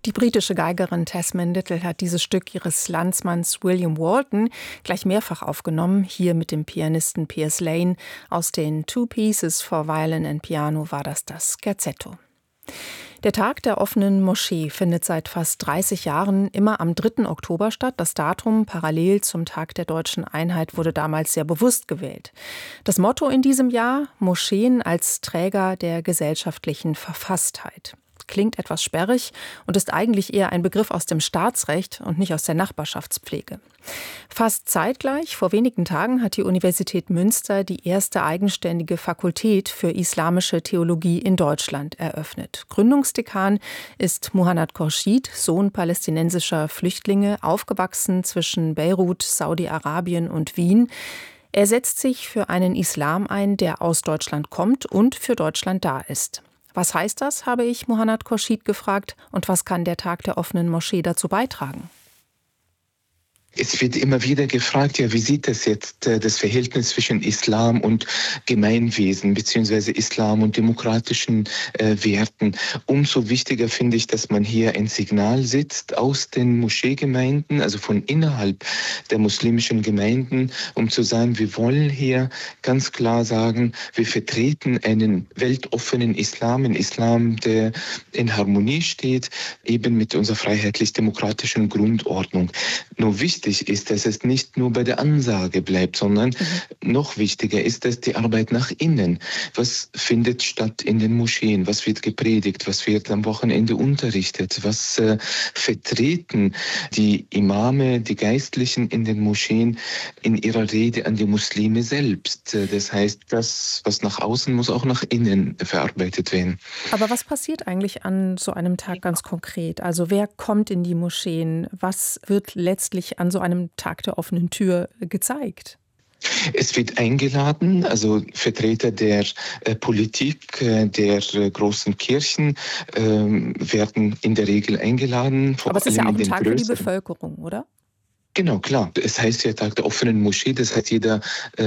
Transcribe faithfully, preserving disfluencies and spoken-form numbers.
Die britische Geigerin Tasman Little hat dieses Stück ihres Landsmanns William Walton gleich mehrfach aufgenommen. Hier mit dem Pianisten Piers Lane. Aus den Two Pieces for Violin and Piano war das das Scherzetto. Der Tag der offenen Moschee findet seit fast dreißig Jahren immer am dritten Oktober statt. Das Datum parallel zum Tag der deutschen Einheit wurde damals sehr bewusst gewählt. Das Motto in diesem Jahr: Moscheen als Träger der gesellschaftlichen Verfasstheit. Klingt etwas sperrig und ist eigentlich eher ein Begriff aus dem Staatsrecht und nicht aus der Nachbarschaftspflege. Fast zeitgleich, vor wenigen Tagen, hat die Universität Münster die erste eigenständige Fakultät für islamische Theologie in Deutschland eröffnet. Gründungsdekan ist Muhannad Khorshid, Sohn palästinensischer Flüchtlinge, aufgewachsen zwischen Beirut, Saudi-Arabien und Wien. Er setzt sich für einen Islam ein, der aus Deutschland kommt und für Deutschland da ist. Was heißt das, habe ich Muhannad Khorshid gefragt, und was kann der Tag der offenen Moschee dazu beitragen? Es wird immer wieder gefragt, ja, wie sieht das jetzt, äh, das Verhältnis zwischen Islam und Gemeinwesen, beziehungsweise Islam und demokratischen äh, Werten. Umso wichtiger finde ich, dass man hier ein Signal setzt aus den Moscheegemeinden, also von innerhalb der muslimischen Gemeinden, um zu sagen, wir wollen hier ganz klar sagen, wir vertreten einen weltoffenen Islam, einen Islam, der in Harmonie steht, eben mit unserer freiheitlich-demokratischen Grundordnung. Nur wichtig ist, dass es nicht nur bei der Ansage bleibt, sondern mhm. noch wichtiger ist, dass die Arbeit nach innen. Was findet statt in den Moscheen? Was wird gepredigt? Was wird am Wochenende unterrichtet? Was äh, vertreten die Imame, die Geistlichen in den Moscheen in ihrer Rede an die Muslime selbst? Das heißt, das, was nach außen, muss auch nach innen verarbeitet werden. Aber was passiert eigentlich an so einem Tag ganz konkret? Also wer kommt in die Moscheen? Was wird letztlich an so einem Tag der offenen Tür gezeigt? Es wird eingeladen, also Vertreter der äh, Politik, äh, der äh, großen Kirchen äh, werden in der Regel eingeladen. Vor Aber es ist ja auch ein Tag für die Bevölkerung, oder? Genau, klar. Es heißt ja Tag der offenen Moschee, das heißt, jeder äh,